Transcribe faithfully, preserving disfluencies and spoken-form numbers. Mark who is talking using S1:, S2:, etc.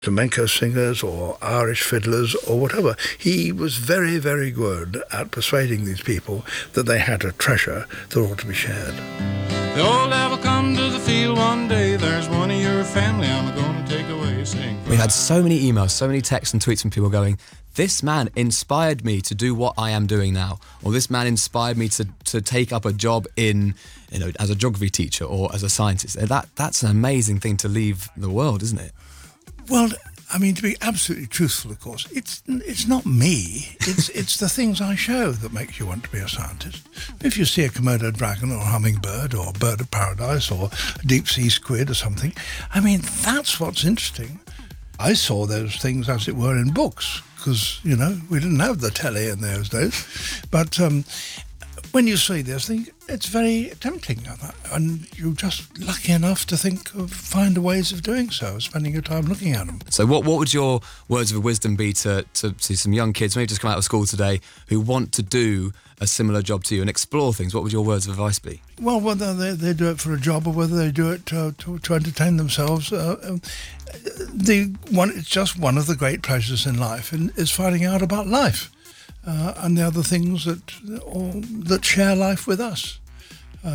S1: flamenco singers or Irish fiddlers or whatever. He was very, very good at persuading these people that they had a treasure that ought to be shared.
S2: The old devil come to the field one day, there's one of your family I'm going to take away, sing.
S3: We had so many emails, so many texts and tweets from people going, this man inspired me to do what I am doing now, or this man inspired me to, to take up a job in, you know, as a geography teacher or as a scientist. That That's an amazing thing to leave the world, isn't it?
S1: Well, I mean, to be absolutely truthful, of course, it's it's not me. It's it's the things I show that make you want to be a scientist. If you see a Komodo dragon or a hummingbird or a bird of paradise or a deep sea squid or something, I mean, that's what's interesting. I saw those things, as it were, in books because, you know, we didn't have the telly in those days. But um, when you see those things, it's very tempting, and you're just lucky enough to think of find ways of doing so, spending your time looking at them.
S3: So what what would your words of wisdom be to, to, to some young kids, maybe just come out of school today, who want to do a similar job to you and explore things? What would your words of advice be?
S1: Well, whether they, they do it for a job or whether they do it to, to, to entertain themselves, uh, um, the one it's just one of the great pleasures in life and is finding out about life uh, and the other things that or, that share life with us.